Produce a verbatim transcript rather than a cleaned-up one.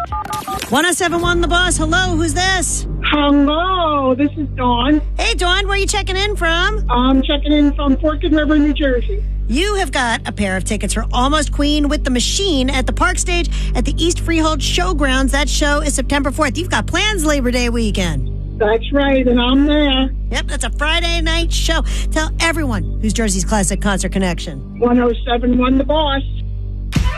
one oh seven point one The Boss. Hello, who's this? Hello, this is Dawn. Hey, Dawn, where are you checking in from? I'm checking in from Forked River, New Jersey. You have got a pair of tickets for Almost Queen with the Machine at the Park Stage at the East Freehold Showgrounds. That show is September fourth. You've got plans Labor Day weekend. That's right, and I'm there. Yep, that's a Friday night show. Tell everyone who's Jersey's Classic Concert Connection. one oh seven point one The Boss.